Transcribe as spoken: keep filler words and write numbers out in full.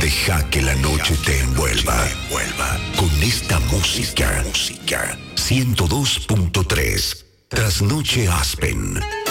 Deja que la noche te envuelva, envuelva con esta música, música ciento dos punto tres, Trasnoche Aspen.